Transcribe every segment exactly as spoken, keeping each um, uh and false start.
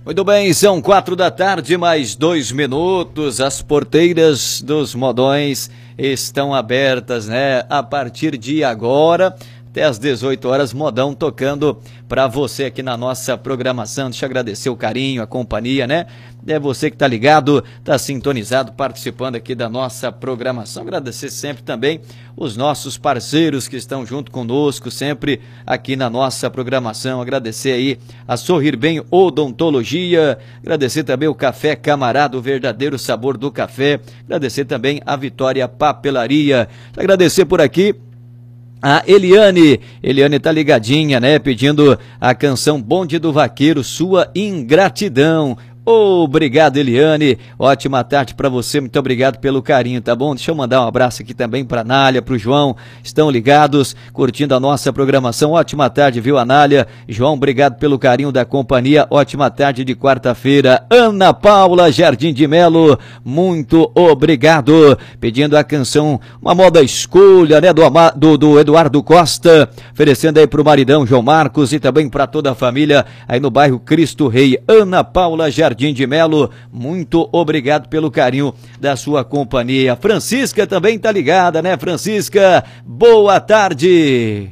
Muito bem, são quatro da tarde, mais dois minutos. As porteiras dos modões estão abertas, né? A partir de agora, até às dezoito horas, modão tocando para você aqui na nossa programação. Deixa eu agradecer o carinho, a companhia, né? É você que tá ligado, tá sintonizado, participando aqui da nossa programação. Agradecer sempre também os nossos parceiros que estão junto conosco, sempre aqui na nossa programação. Agradecer aí a Sorrir Bem Odontologia, agradecer também o Café Camarada, o verdadeiro sabor do café. Agradecer também a Vitória Papelaria. Agradecer por aqui a Eliane, Eliane tá ligadinha, né, pedindo a canção Bonde do Vaqueiro, Sua Ingratidão. Obrigado, Eliane, ótima tarde para você, muito obrigado pelo carinho, tá bom? Deixa eu mandar um abraço aqui também pra Nália, pro João, estão ligados, curtindo a nossa programação. Ótima tarde, viu, Anália? João, obrigado pelo carinho da companhia, ótima tarde de quarta-feira. Ana Paula Jardim de Melo, muito obrigado, pedindo a canção Uma Moda Escolha, né, do, do, do Eduardo Costa, oferecendo aí pro maridão João Marcos e também para toda a família aí no bairro Cristo Rei. Ana Paula Jardim de Melo, muito obrigado pelo carinho da sua companhia. Francisca também tá ligada, né, Francisca? Boa tarde.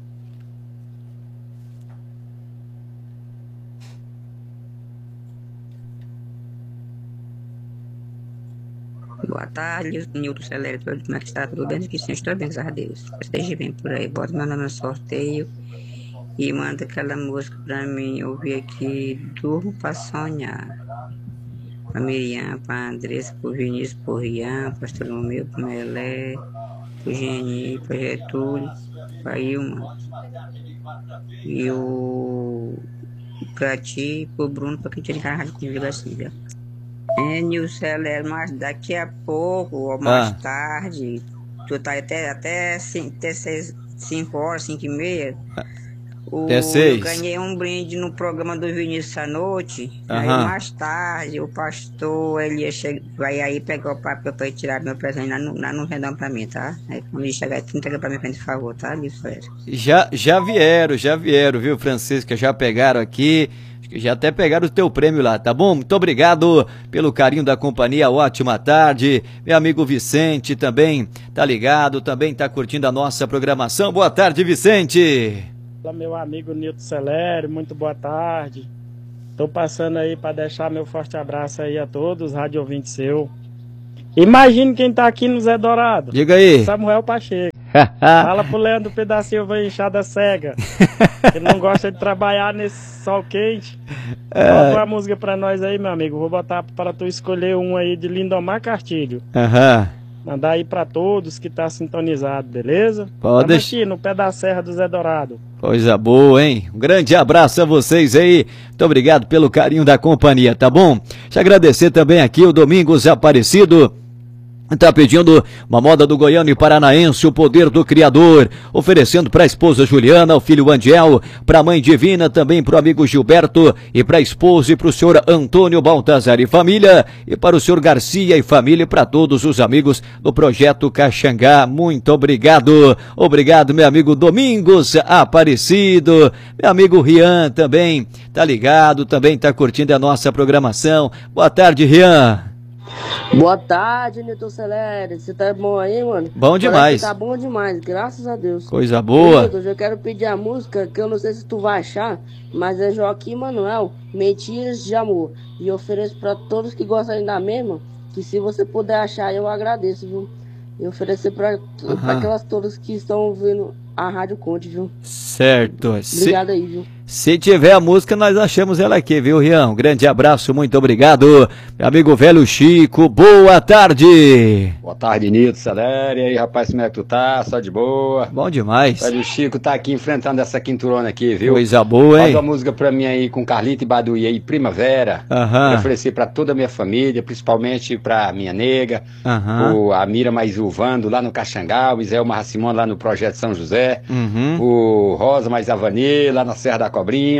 Boa tarde, Nilton Celere, como é que está? Tudo bem? Aqui sim, estou bem, graças a Deus. Esteja bem por aí, bota meu nome no sorteio e manda aquela música pra mim ouvir aqui, Durmo pra Sonhar. Pra Miriam, pra Andressa, pro Vinícius, pro Rian, pra Bartolomeu, pro Melé, pro Geni, pro Getúlio, pra Ilma. E o pra ti, pro Bruno, pra quem tinha de carro comigo assim, viu? É, Nilson Celere, mas daqui a pouco, ou mais ah. tarde, tu tá até, até, cinco, até seis, cinco horas, cinco e meia. O, eu ganhei um brinde no programa do Vinícius à noite. Uhum. Aí mais tarde o pastor ele ia chegar, vai aí pegar o papel para tirar meu presente lá no, lá no redão para mim, tá? Aí quando ele chegar, tu entrega para mim, por favor, tá? Já, já vieram, já vieram, viu, Francisca? Já pegaram aqui. Já até pegaram o teu prêmio lá, tá bom? Muito obrigado pelo carinho da companhia, ótima tarde. Meu amigo Vicente também tá ligado, também tá curtindo a nossa programação. Boa tarde, Vicente. Olá, meu amigo Nilton Celere, muito boa tarde. Tô passando aí para deixar meu forte abraço aí a todos, rádio ouvinte seu. Imagine quem tá aqui no Zé Dourado. Diga aí. Samuel Pacheco. Fala pro Leandro Pedacinho enxada cega. Ele não gosta de trabalhar nesse sol quente. É. Bota uma música pra nós aí, meu amigo. Vou botar para tu escolher um aí de Lindomar Castilho. Aham. Uhum. Mandar aí pra todos que tá sintonizado, beleza? Pode deixar. Aqui no pé da Serra do Zé Dourado. Coisa boa, hein? Um grande abraço a vocês aí. Muito obrigado pelo carinho da companhia, tá bom? Deixa eu agradecer também aqui o Domingos Aparecido. Tá pedindo uma moda do goiano e paranaense, o poder do criador, oferecendo para a esposa Juliana, o filho Andiel, para a mãe Divina, também para o amigo Gilberto e para a esposa e para o senhor Antônio Baltazar e família, e para o senhor Garcia e família e para todos os amigos do Projeto Caxangá. Muito obrigado, obrigado meu amigo Domingos Aparecido, meu amigo Rian também tá ligado, também tá curtindo a nossa programação. Boa tarde, Rian. Boa tarde, Nilton Celere. Você tá bom aí, mano? Bom demais. Tá bom demais, graças a Deus. Coisa boa. Nilton, eu quero pedir a música que eu não sei se tu vai achar, mas é Joaquim Manuel, Mentiras de Amor. E eu ofereço pra todos que gostam da mesma, que se você puder achar, eu agradeço, viu? E oferecer pra, uhum. pra aquelas todas que estão ouvindo a Rádio Conte, viu? Certo. Obrigado se, aí, viu? Se tiver a música, nós achamos ela aqui, viu, Rian? Um grande abraço, muito obrigado. Meu amigo velho Chico, boa tarde. Boa tarde, Nilton Celere. E aí, rapaz, como é que tu tá? Só de boa? Bom demais. Velho Chico tá aqui enfrentando essa quinturona aqui, viu? Coisa boa, hein? Faz uma música pra mim aí com Carlito e Baduí aí, Primavera. Aham. Uhum. Oferecer pra toda a minha família, principalmente pra minha nega, uhum. o Amira mais o Vando lá no Caxangá, o Isael Marracimon lá no Projeto São José, uhum. o Rosa mais a Vanê lá na Serra da Cobrinha.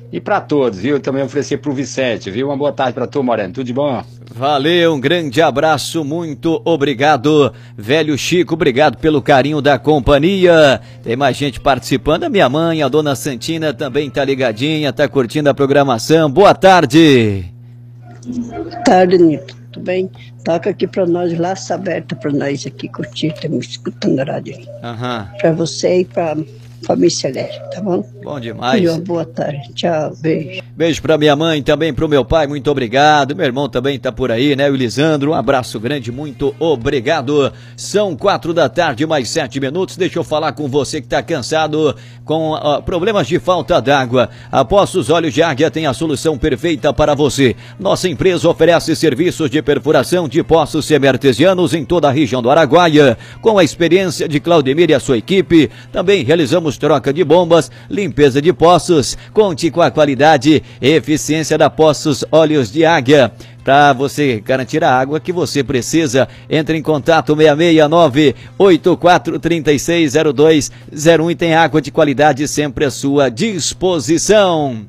E para todos, viu? Também oferecer pro Vicente, viu? Uma boa tarde para tu, Moreno. Tudo de bom? Valeu, um grande abraço, muito obrigado, velho Chico, obrigado pelo carinho da companhia. Tem mais gente participando, a minha mãe, a dona Santina também tá ligadinha, tá curtindo a programação. Boa tarde. Boa tarde, Nito, tudo bem? Toca aqui pra nós, laça aberta pra nós aqui curtir, estamos escutando a rádio aí. Aham. Pra você e pra família Celeste, tá bom? Bom demais. E uma boa tarde, tchau, beijo. Beijo pra minha mãe, também pro meu pai, muito obrigado. Meu irmão também tá por aí, né? O Lisandro, um abraço grande, muito obrigado. São quatro da tarde, mais sete minutos. Deixa eu falar com você que tá cansado com uh, problemas de falta d'água. A Poços Olhos de Águia tem a solução perfeita para você. Nossa empresa oferece serviços de perfuração de poços semi-artesianos em toda a região do Araguaia. Com a experiência de Claudemir e a sua equipe, também realizamos troca de bombas, limpeza de poços. Conte com a qualidade e eficiência da Poços Olhos de Águia. Para você garantir a água que você precisa, entre em contato seis seis nove, oito quatro três seis zero dois zero um e tem água de qualidade sempre à sua disposição.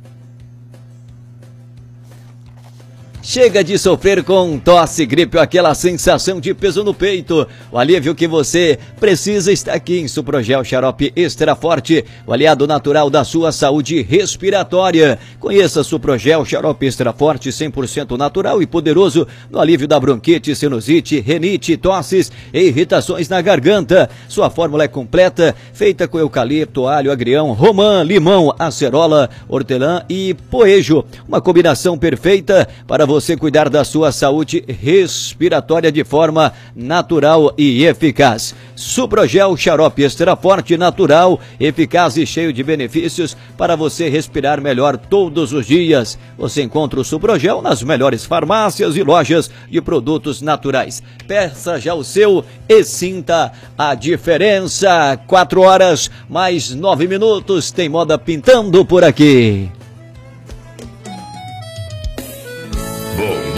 Chega de sofrer com tosse, gripe ou aquela sensação de peso no peito. O alívio que você precisa está aqui em Suprogel Xarope Extra Forte, o aliado natural da sua saúde respiratória. Conheça Suprogel Xarope Extra Forte, cem por cento natural e poderoso no alívio da bronquite, sinusite, renite, tosses e irritações na garganta. Sua fórmula é completa, feita com eucalipto, alho, agrião, romã, limão, acerola, hortelã e poejo. Uma combinação perfeita para você você cuidar da sua saúde respiratória de forma natural e eficaz. Suprogel Xarope Extra Forte, natural, eficaz e cheio de benefícios para você respirar melhor todos os dias. Você encontra o Suprogel nas melhores farmácias e lojas de produtos naturais. Peça já o seu e sinta a diferença. Quatro horas mais nove minutos, tem moda pintando por aqui. Bom